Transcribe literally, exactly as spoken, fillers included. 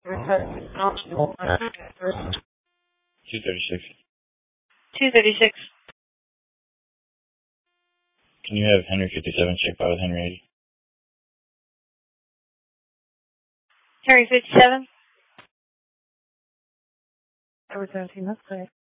Two thirty-six. two thirty-six. Can you have Henry fifty-seven check by with Henry eighty? Henry fifty-seven? Over seventeen, that's correct.